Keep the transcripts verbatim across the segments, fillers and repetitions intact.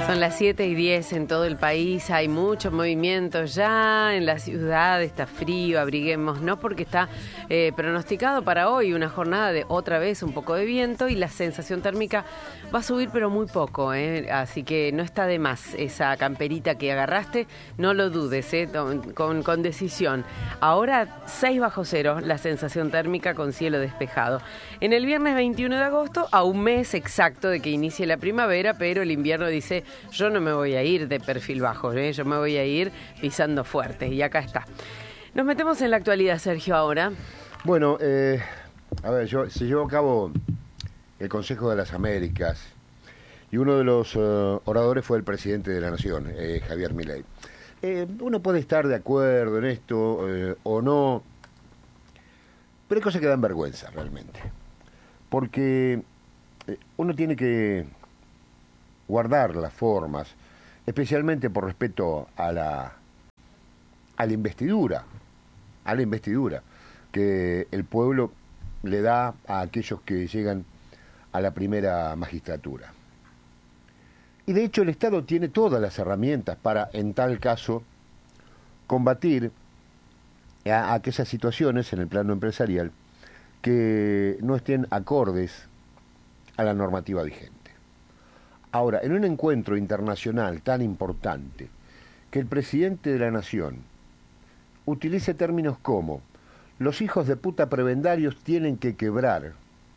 Son las siete y diez en todo el país, hay mucho movimiento ya en la ciudad, está frío, abriguémonos porque está eh, pronosticado para hoy una jornada de otra vez un poco de viento y la sensación térmica va a subir pero muy poco, eh, así que no está de más esa camperita que agarraste, no lo dudes, eh, con, con decisión. Ahora seis bajo cero la sensación térmica con cielo despejado. En el viernes veintiuno de agosto, a un mes exacto de que inicie la primavera, pero el invierno dice: yo no me voy a ir de perfil bajo, ¿eh? Yo me voy a ir pisando fuerte. Y acá está. Nos metemos en la actualidad, Sergio, ahora. Bueno, eh, a ver, yo, se llevó a cabo el Consejo de las Américas y uno de los uh, oradores fue el presidente de la Nación, eh, Javier Milei. Eh, uno puede estar de acuerdo en esto eh, o no, pero hay cosas que dan vergüenza realmente. Porque eh, uno tiene que guardar las formas, especialmente por respeto a la a la investidura, a la investidura que el pueblo le da a aquellos que llegan a la primera magistratura. Y de hecho el Estado tiene todas las herramientas para, en tal caso, combatir a aquellas situaciones en el plano empresarial que no estén acordes a la normativa vigente. Ahora, en un encuentro internacional tan importante, que el presidente de la Nación utilice términos como los hijos de puta prebendarios tienen que quebrar,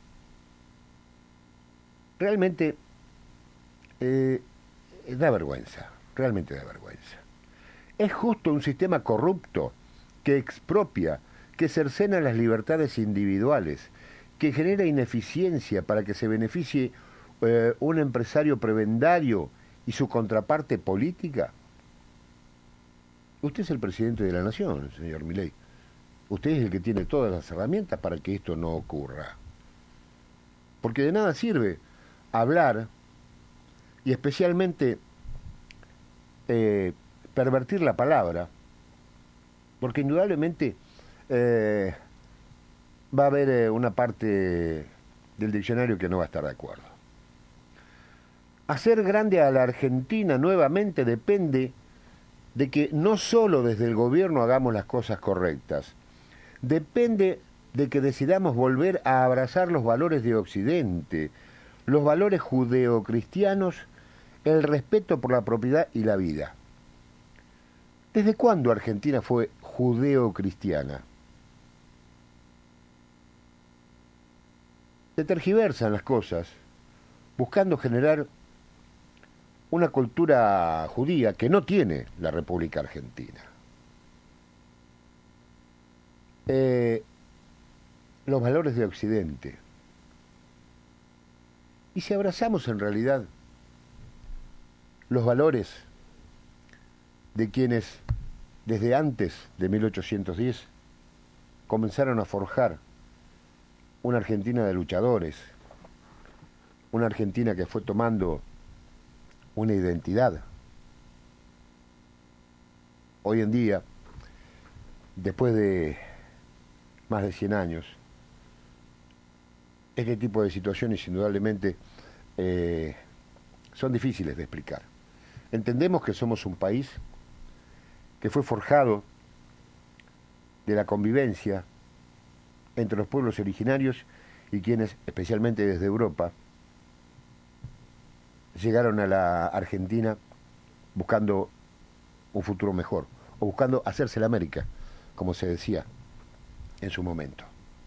realmente eh, da vergüenza, realmente da vergüenza. ¿Es justo un sistema corrupto que expropia, que cercena las libertades individuales, que genera ineficiencia para que se beneficie Eh, un empresario prebendario y su contraparte política? Usted es el presidente de la Nación, señor Milei. Usted es el que tiene todas las herramientas para que esto no ocurra. Porque de nada sirve hablar y especialmente eh, pervertir la palabra, porque indudablemente eh, va a haber eh, una parte del diccionario que no va a estar de acuerdo. Hacer grande a la Argentina nuevamente depende de que no solo desde el gobierno hagamos las cosas correctas, depende de que decidamos volver a abrazar los valores de Occidente, los valores judeocristianos, el respeto por la propiedad y la vida. ¿Desde cuándo Argentina fue judeocristiana? Se tergiversan las cosas, buscando generar una cultura judía que no tiene la República Argentina. Eh, los valores de Occidente. Y si abrazamos en realidad los valores de quienes desde antes de mil ochocientos diez comenzaron a forjar una Argentina de luchadores, una Argentina que fue tomando una identidad. Hoy en día, después de más de cien años, este tipo de situaciones indudablemente eh, son difíciles de explicar. Entendemos que somos un país que fue forjado de la convivencia entre los pueblos originarios y quienes, especialmente desde Europa, llegaron a la Argentina buscando un futuro mejor, o buscando hacerse la América, como se decía en su momento.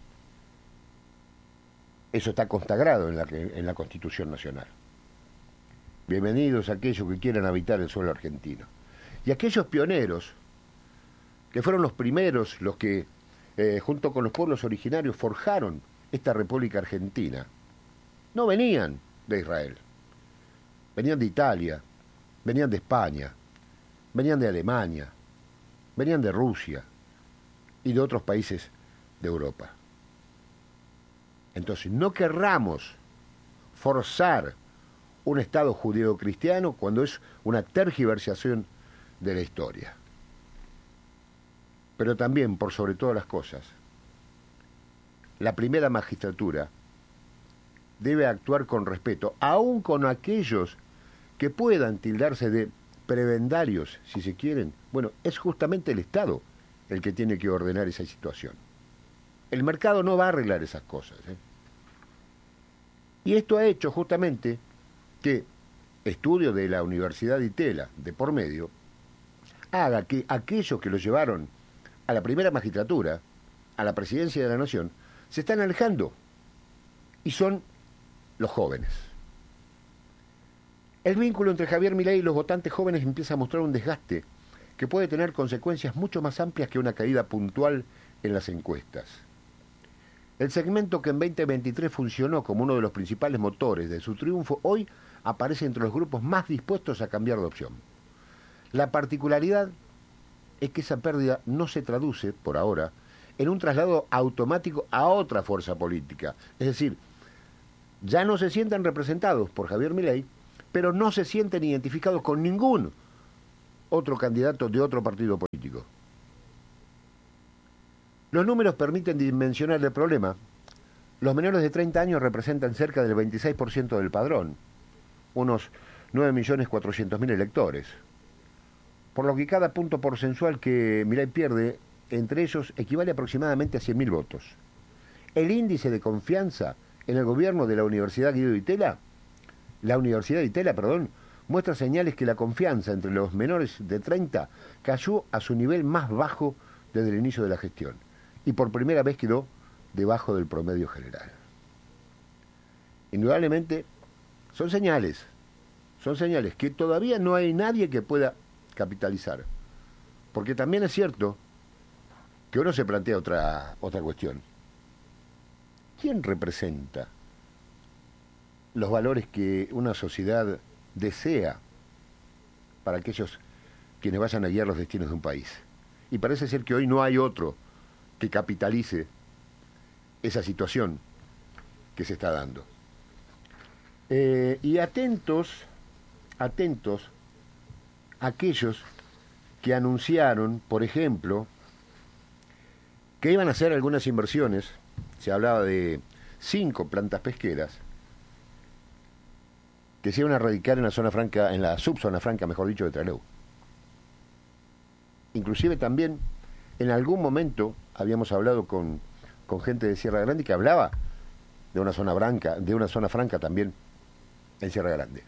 Eso está consagrado en la, en la Constitución Nacional. Bienvenidos a aquellos que quieran habitar el suelo argentino. Y aquellos pioneros, que fueron los primeros, los que, eh, junto con los pueblos originarios, forjaron esta República Argentina, no venían de Israel. Venían de Italia, venían de España, venían de Alemania, venían de Rusia y de otros países de Europa. Entonces, no querramos forzar un Estado judeocristiano cuando es una tergiversación de la historia. Pero también, por sobre todas las cosas, la primera magistratura debe actuar con respeto, aun con aquellos que puedan tildarse de prebendarios, si se quieren, bueno, es justamente el Estado el que tiene que ordenar esa situación. El mercado no va a arreglar esas cosas, ¿eh? Y esto ha hecho justamente que estudio de la Universidad de Itela, de por medio, haga que aquellos que lo llevaron a la primera magistratura, a la presidencia de la Nación, se están alejando, y son los jóvenes. El vínculo entre Javier Milei y los votantes jóvenes empieza a mostrar un desgaste que puede tener consecuencias mucho más amplias que una caída puntual en las encuestas. El segmento que en veinte veintitrés funcionó como uno de los principales motores de su triunfo, hoy aparece entre los grupos más dispuestos a cambiar de opción. La particularidad es que esa pérdida no se traduce, por ahora, en un traslado automático a otra fuerza política. Es decir, ya no se sienten representados por Javier Milei, pero no se sienten identificados con ningún otro candidato de otro partido político. Los números permiten dimensionar el problema. Los menores de treinta años representan cerca del veintiséis por ciento del padrón, unos nueve millones cuatrocientos mil electores, por lo que cada punto porcentual que Milei pierde entre ellos equivale aproximadamente a cien mil votos. El índice de confianza en el gobierno de la Universidad Guido de Itela, la Universidad de Itela, perdón, muestra señales que la confianza entre los menores de treinta cayó a su nivel más bajo desde el inicio de la gestión y por primera vez quedó debajo del promedio general. Indudablemente son señales, son señales que todavía no hay nadie que pueda capitalizar, porque también es cierto que uno se plantea otra, otra cuestión. ¿Quién representa los valores que una sociedad desea para aquellos quienes vayan a guiar los destinos de un país? Y parece ser que hoy no hay otro que capitalice esa situación que se está dando. Eh, y atentos, atentos a aquellos que anunciaron, por ejemplo, que iban a hacer algunas inversiones. Se hablaba de cinco plantas pesqueras que se iban a radicar en la zona franca, en la subzona franca, mejor dicho, de Trelew. Inclusive también en algún momento habíamos hablado con, con gente de Sierra Grande que hablaba de una zona franca, de una zona franca también en Sierra Grande.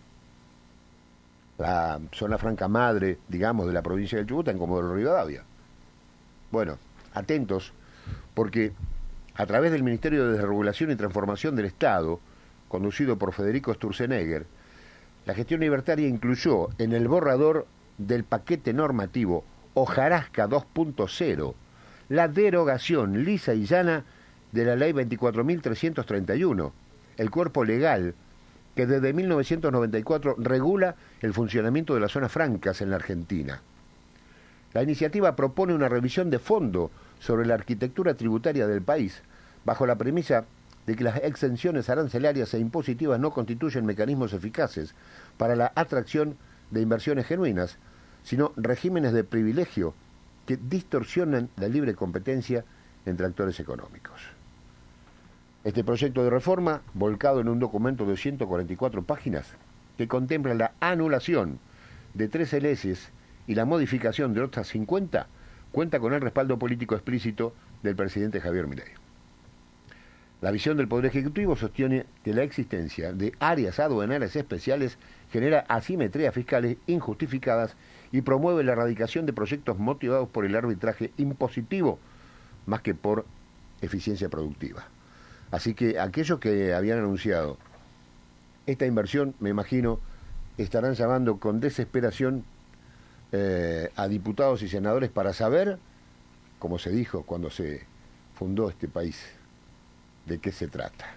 La zona franca madre, digamos, de la provincia del Chubut, en Comodoro Rivadavia. Bueno, atentos, porque a través del Ministerio de Desregulación y Transformación del Estado, conducido por Federico Sturzenegger, la gestión libertaria incluyó en el borrador del paquete normativo Hojarasca dos punto cero la derogación lisa y llana de la Ley veinticuatro mil trescientos treinta y uno, el cuerpo legal que desde mil novecientos noventa y cuatro regula el funcionamiento de las zonas francas en la Argentina. La iniciativa propone una revisión de fondo sobre la arquitectura tributaria del país, bajo la premisa de que las exenciones arancelarias e impositivas no constituyen mecanismos eficaces para la atracción de inversiones genuinas, sino regímenes de privilegio que distorsionan la libre competencia entre actores económicos. Este proyecto de reforma, volcado en un documento de ciento cuarenta y cuatro páginas, que contempla la anulación de trece leyes y la modificación de otras cincuenta, cuenta con el respaldo político explícito del presidente Javier Milei. La visión del Poder Ejecutivo sostiene que la existencia de áreas aduanales especiales genera asimetrías fiscales injustificadas y promueve la erradicación de proyectos motivados por el arbitraje impositivo más que por eficiencia productiva. Así que aquellos que habían anunciado esta inversión, me imagino, estarán llamando con desesperación eh, a diputados y senadores para saber, como se dijo cuando se fundó este país, de qué se trata.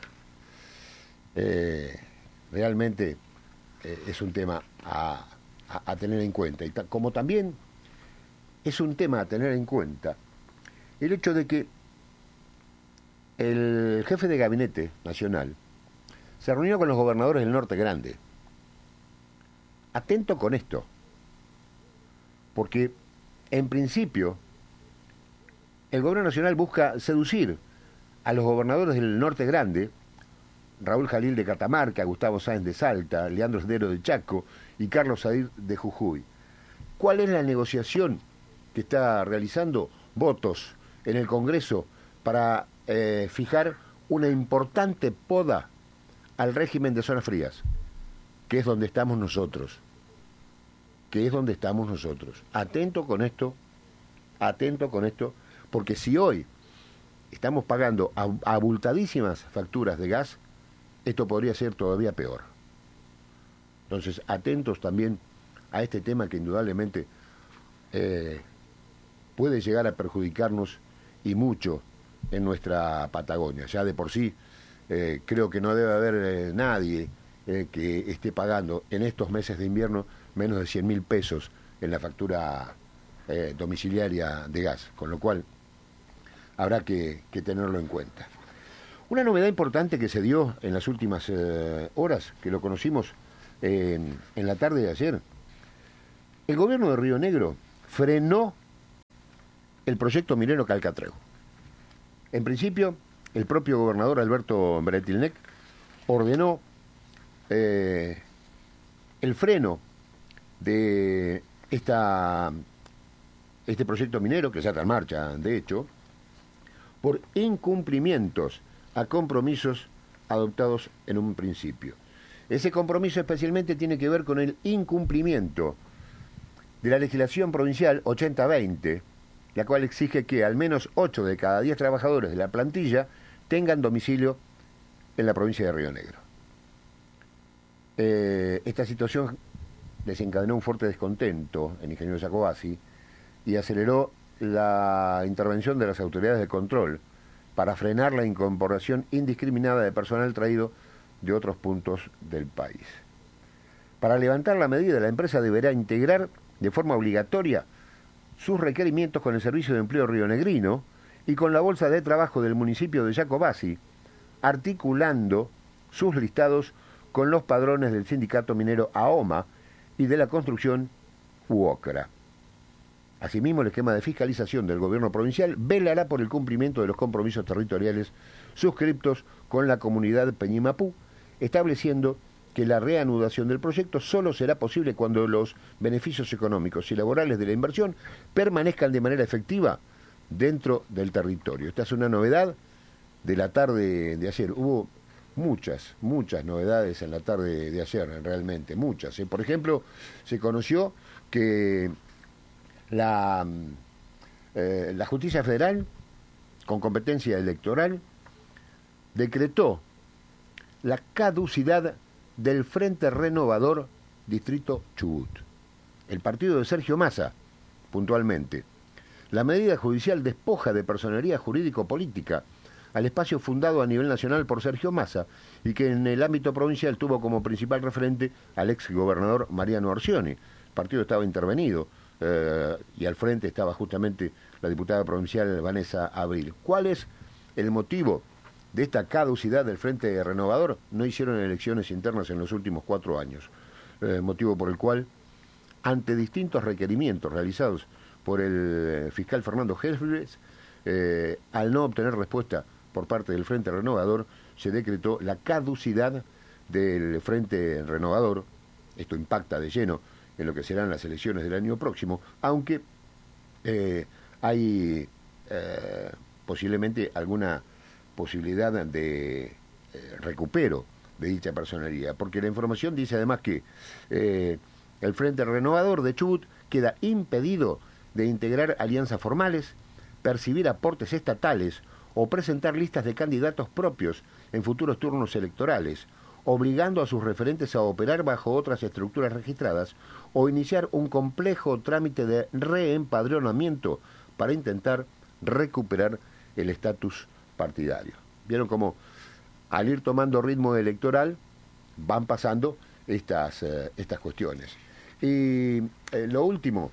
Eh, realmente eh, es un tema a, a, a tener en cuenta, y ta, como también es un tema a tener en cuenta el hecho de que el jefe de gabinete nacional se reunió con los gobernadores del Norte Grande. Atento con esto, porque en principio el gobierno nacional busca seducir a los gobernadores del Norte Grande Raúl Jalil de Catamarca, Gustavo Sáenz de Salta, Leandro Sdero de Chaco y Carlos Sadir de Jujuy. ¿Cuál es la negociación que está realizando? Votos en el Congreso para eh, fijar una importante poda al régimen de zonas frías, que es donde estamos nosotros, que es donde estamos nosotros. Atento con esto, atento con esto, porque si hoy estamos pagando abultadísimas facturas de gas, esto podría ser todavía peor. Entonces, atentos también a este tema que indudablemente eh, puede llegar a perjudicarnos y mucho en nuestra Patagonia. Ya de por sí, eh, creo que no debe haber eh, nadie eh, que esté pagando en estos meses de invierno menos de cien mil pesos en la factura eh, domiciliaria de gas, con lo cual habrá que, que tenerlo en cuenta. Una novedad importante que se dio en las últimas eh, horas, que lo conocimos eh, en la tarde de ayer, el gobierno de Río Negro frenó el proyecto minero Calcatreu. En principio, el propio gobernador Alberto Bretilnec ordenó eh, el freno de esta, este proyecto minero, que ya está en marcha, de hecho, por incumplimientos a compromisos adoptados en un principio. Ese compromiso especialmente tiene que ver con el incumplimiento de la legislación provincial ochenta veinte, la cual exige que al menos ocho de cada diez trabajadores de la plantilla tengan domicilio en la provincia de Río Negro. Eh, esta situación desencadenó un fuerte descontento en Ingeniero Jacobasi y aceleró la intervención de las autoridades de control para frenar la incorporación indiscriminada de personal traído de otros puntos del país. Para levantar la medida, la empresa deberá integrar de forma obligatoria sus requerimientos con el Servicio de Empleo rionegrino y con la Bolsa de Trabajo del municipio de Jacobasi, articulando sus listados con los padrones del sindicato minero AOMA y de la construcción UOCRA. Asimismo, el esquema de fiscalización del gobierno provincial velará por el cumplimiento de los compromisos territoriales suscriptos con la comunidad Peñimapú, estableciendo que la reanudación del proyecto solo será posible cuando los beneficios económicos y laborales de la inversión permanezcan de manera efectiva dentro del territorio. Esta es una novedad de la tarde de ayer. Hubo muchas, muchas novedades en la tarde de ayer, realmente, muchas. Por ejemplo, se conoció que la, eh, la Justicia Federal, con competencia electoral, decretó la caducidad del Frente Renovador Distrito Chubut, el partido de Sergio Massa, puntualmente. La medida judicial despoja de personería jurídico-política al espacio fundado a nivel nacional por Sergio Massa y que en el ámbito provincial tuvo como principal referente al ex gobernador Mariano Orsioni. El partido estaba intervenido eh, y al frente estaba justamente la diputada provincial Vanessa Abril. ¿Cuál es el motivo de esta caducidad del Frente Renovador? No hicieron elecciones internas en los últimos cuatro años, eh, motivo por el cual, ante distintos requerimientos realizados por el fiscal Fernando Helfrich, eh, al no obtener respuesta por parte del Frente Renovador, se decretó la caducidad del Frente Renovador. Esto impacta de lleno en lo que serán las elecciones del año próximo, aunque eh, hay eh, posiblemente alguna posibilidad de eh, recupero de dicha personería, porque la información dice además que eh, el Frente Renovador de Chubut queda impedido de integrar alianzas formales, percibir aportes estatales o presentar listas de candidatos propios en futuros turnos electorales, obligando a sus referentes a operar bajo otras estructuras registradas o iniciar un complejo trámite de reempadronamiento para intentar recuperar el estatus partidario. Vieron cómo al ir tomando ritmo electoral van pasando estas, eh, estas cuestiones. Y eh, lo último,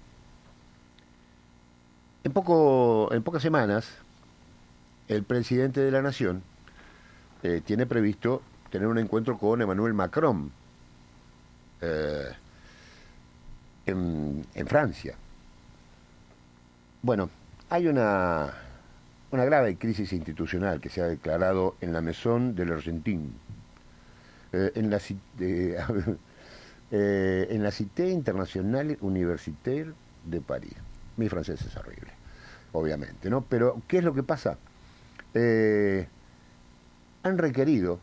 en, poco, en pocas semanas el presidente de la Nación eh, tiene previsto tener un encuentro con Emmanuel Macron eh, en, en Francia. Bueno, hay una una grave crisis institucional que se ha declarado en la Maison de l'Argentine, eh, en, la, eh, eh, en la Cité Internationale Universitaire de París. Mi francés es horrible, obviamente, ¿no? Pero, ¿qué es lo que pasa? Eh, han requerido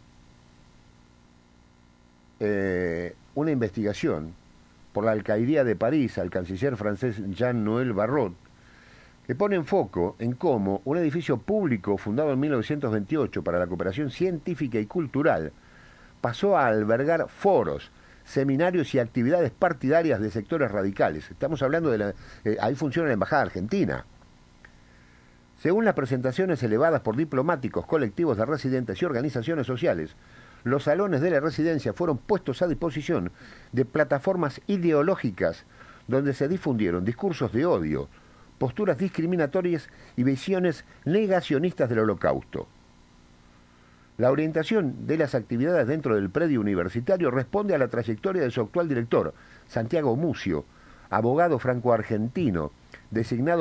eh, una investigación por la Alcaldía de París al canciller francés Jean-Noël Barrot, que pone en foco en cómo un edificio público fundado en mil novecientos veintiocho para la cooperación científica y cultural pasó a albergar foros, seminarios y actividades partidarias de sectores radicales. Estamos hablando de la... Eh, ahí funciona la Embajada Argentina. Según las presentaciones elevadas por diplomáticos, colectivos de residentes y organizaciones sociales, los salones de la residencia fueron puestos a disposición de plataformas ideológicas donde se difundieron discursos de odio, posturas discriminatorias y visiones negacionistas del Holocausto. La orientación de las actividades dentro del predio universitario responde a la trayectoria de su actual director, Santiago Mucio, abogado franco-argentino, designado